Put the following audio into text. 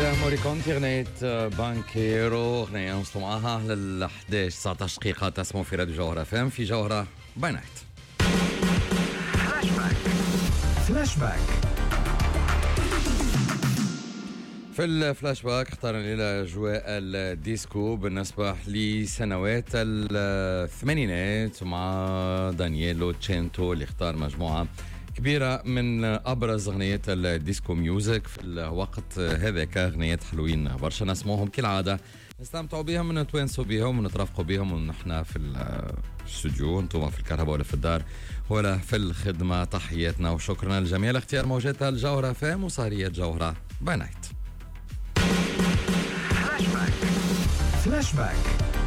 هذا موريكونتي أغنية بانكيرو، أغنية وصلوا معها لل 11 19 دقيقة. تسمعوا في راديو جوهرة FM في جوهرة باي نايت. فلاش باك. في الفلاش باك اختارنا إلى أجواء الديسكو بالنسبة لسنوات الثمانينات مع دانييلو تشينتو اللي اختار مجموعة كبيرة من أبرز أغنيات الديسكو ميوزك في الوقت هذاك. أغنيات حلوين برشا نسموهم كالعادة، نستمتعوا بهم ونتوانسوا بهم ونترافقوا بهم ونحن في الاستوديو، انتم في الكهرباء ولا في الدار ولا في الخدمة. تحياتنا وشكرا للجميع لاختيار موجات الجوهرة فام وسهرية جوهرة باي نايت. فلاش باك.